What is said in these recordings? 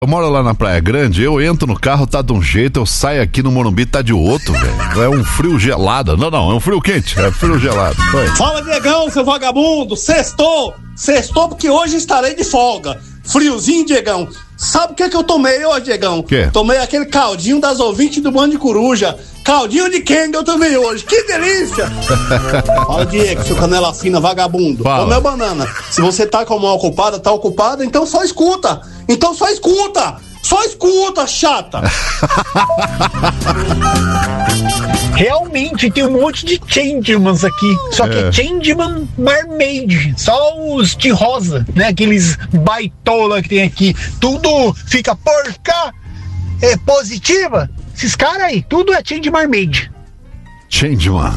Eu moro lá na Praia Grande, eu entro no carro, tá de um jeito, eu saio aqui no Morumbi, tá de outro, velho. É um frio gelado. Não, é um frio quente, é frio gelado. Foi. Fala, Diegão, seu vagabundo. Sextou porque hoje estarei de folga. Friozinho, Diegão. Sabe o que eu tomei hoje, Diegão? Quê? Tomei aquele caldinho das ouvintes do Bando de Coruja. Caldinho de quem eu tomei hoje. Que delícia! Fala, Diego, seu canela fina, vagabundo. Fala. Ô, meu banana, se você tá com a mão ocupada, tá ocupada, então só escuta. Só escuta, chata. Realmente tem um monte de changemans aqui. Só que é changeman mermaid. Só os de rosa, né? Aqueles baitola que tem aqui. Tudo fica porca positiva. Esses caras aí, tudo é change mermaid. Changeman.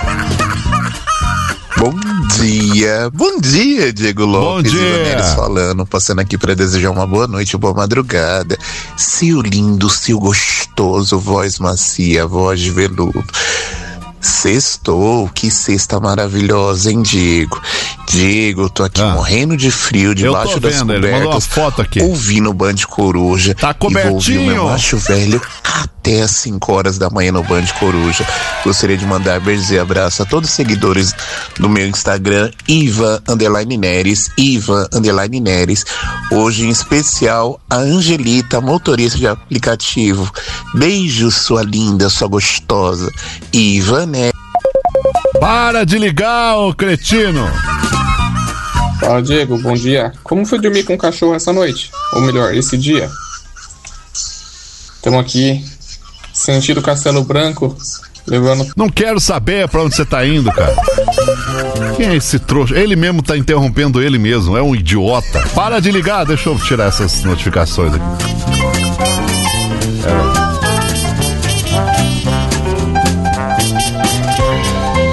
Bom dia, Diego Lopes. Bom dia. Ivaneres falando, passando aqui para desejar uma boa noite, boa madrugada. Seu lindo, seu gostoso, voz macia, voz de veludo. Sextou, que sexta maravilhosa, hein, Diego? Diego, tô aqui morrendo de frio, debaixo das cobertas. Ele mandou uma foto aqui. Ouvindo o Band Coruja. Tá e vou ouvir o meu cobertinho. macho velho até às 5 horas da manhã no Band Coruja. Gostaria de mandar beijos e abraço a todos os seguidores do meu Instagram, Iva_Neres, Iva_Neres. Hoje, em especial, a Angelita, motorista de aplicativo. Beijo, sua linda, sua gostosa. Iva Neres. Para de ligar, ô cretino. Fala, Diego, bom dia. Como foi dormir com o cachorro essa noite? Ou melhor, esse dia? Estamos aqui, sentido Castelo Branco, levando... Não quero saber pra onde você tá indo, cara. Quem é esse trouxa? Ele mesmo tá interrompendo ele mesmo, é um idiota. Para de ligar, deixa eu tirar essas notificações aqui.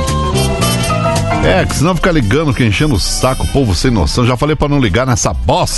Que senão fica ligando, que enchendo o saco, povo sem noção. Já falei pra não ligar nessa bosta.